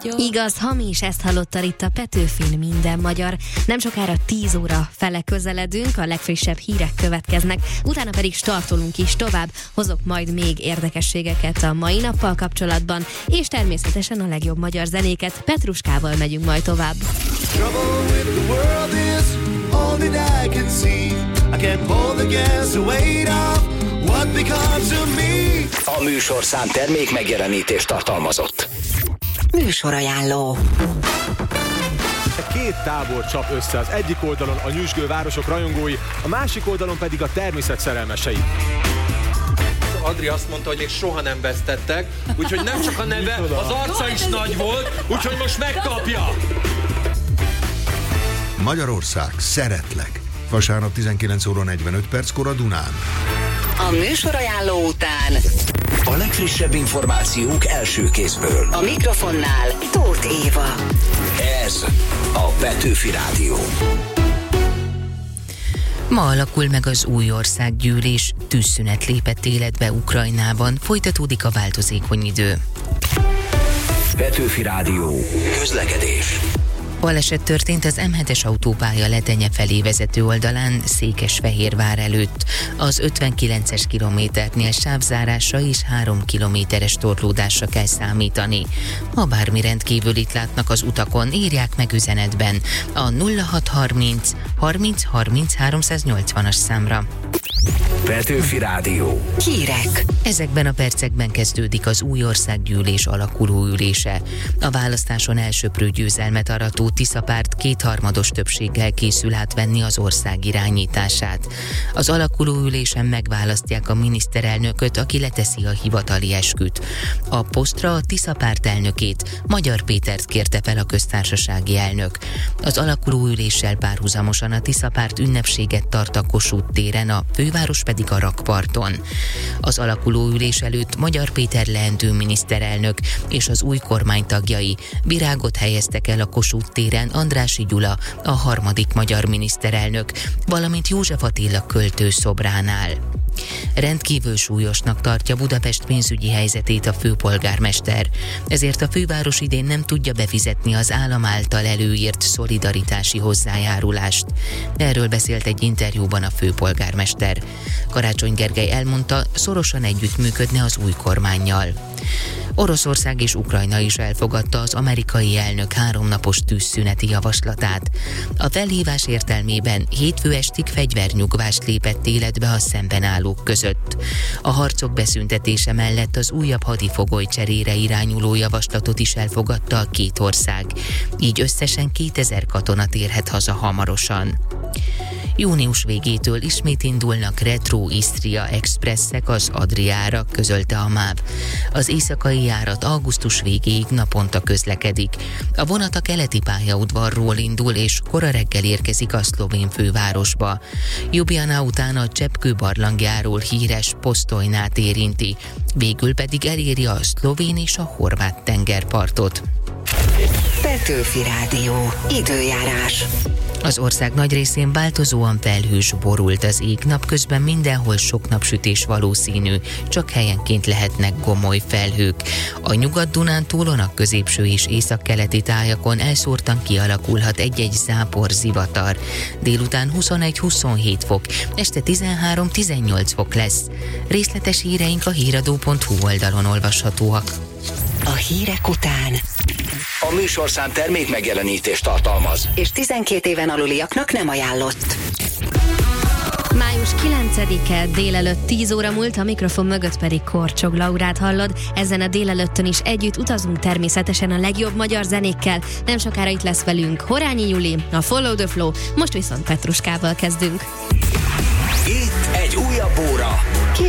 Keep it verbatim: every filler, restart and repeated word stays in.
vagyok. Igaz, hamis, ezt hallottad itt a Petőfin Minden Magyar. Nem sokára tíz óra fele közeledünk, a legfrissebb hírek következnek, utána pedig startolunk is tovább, hozok majd még érdekességeket a mai nappal kapcsolatban, és természetesen a legjobb magyar zenéket. Petruskával megyünk majd tovább. A műsorszám termék megjelenítést tartalmazott. Műsorajánló. Két tábor csap össze, az egyik oldalon a nyüzsgő városok rajongói, a másik oldalon pedig a természet szerelmesei. Adri azt mondta, hogy még soha nem vesztettek, úgyhogy nem csak a neve, az arca is nagy volt, úgyhogy most megkapja! Magyarország, szeretlek. Vasárnap tizenkilenc óra negyvenöt perckor a Dunán. A műsorajánló után A legfrissebb információk első kézből. a mikrofonnál Tóth Éva. Ez a Petőfi Rádió. Ma alakul meg az új országgyűlés, tűzszünet lépett életbe Ukrajnában, folytatódik a változékony idő. Petőfi Rádió. Közlekedés. Baleset történt az M hetes autópálya Letenye felé vezető oldalán, Székesfehérvár előtt. Az ötvenkilences kilométernél sávzárásra és három kilométeres torlódásra kell számítani. Ha bármi rendkívülit látnak az utakon, írják meg üzenetben a nulla hat harminc harminc harminc háromszáznyolcvanas számra. Petőfi Rádió. Hírek. Ezekben a percekben kezdődik az új országgyűlés alakuló ülése. A választáson elsöprő győzelmet arató Tisza-párt kétharmados többséggel készül átvenni az ország irányítását. Az alakuló ülésen megválasztják a miniszterelnököt, aki leteszi a hivatali esküt. A posztra a Tisza-párt elnökét, Magyar Pétert kérte fel a köztársasági elnök. Az alakuló üléssel párhuzamosan a Tisza-párt ünnepséget tart a Kossuth téren, a főváros pedig a rakparton. Az alakuló ülés előtt Magyar Péter leendő miniszterelnök és az új kormány tagjai virágot helyeztek el a Kossuth téren Andrássy Gyula, a harmadik magyar miniszterelnök, valamint József Attila költő szobránál. Rendkívül súlyosnak tartja Budapest pénzügyi helyzetét a főpolgármester, ezért a főváros idén nem tudja befizetni az állam által előírt szolidaritási hozzájárulást. Erről beszélt egy interjúban a főpolgármester. Karácsony Gergely elmondta, szorosan együttműködne az új kormánnyal. Oroszország és Ukrajna is elfogadta az amerikai elnök háromnapos tűzszüneti javaslatát. A felhívás értelmében hétfő estig fegyvernyugvást lépett életbe a szemben állók között. A harcok beszüntetése mellett az újabb hadifogoly cserére irányuló javaslatot is elfogadta a két ország. Így összesen kétezer katona térhet haza hamarosan. Június végétől ismét indulnak Retro Isztria expresszek az Adriára, közölte a MÁV. Az éjszakai járat augusztus végéig naponta közlekedik. A vonat a keleti pályaudvarról indul, és kora reggel érkezik a szlovén fővárosba. Ljubljana után a Cseppkő barlangjáról híres Posztolynát érinti, végül pedig eléri a szlovén és a horvát tengerpartot. Petőfi Rádió. Időjárás. Az ország nagy részén változóan felhős, borult az ég, napközben mindenhol sok napsütés valószínű, csak helyenként lehetnek gomoly felhők. A Nyugat-Dunántúlon, a középső és északkeleti tájakon elszórtan kialakulhat egy-egy zápor, zivatar. Délután huszonegy-huszonhét fok, este tizenhárom-tizennyolc fok lesz. Részletes híreink a híradó pont hu oldalon olvashatóak. A hírek után A műsorszám termék megjelenítést tartalmaz. és tizenkét éven aluliaknak nem ajánlott. Május kilencedike délelőtt tíz óra múlt, a mikrofon mögött pedig Korcsog Laurát hallod. Ezen a délelőttön is együtt utazunk természetesen a legjobb magyar zenékkel. Nem sokára itt lesz velünk Horányi Juli, a Follow the Flow, most viszont Petruskával kezdünk. Itt egy újabb óra.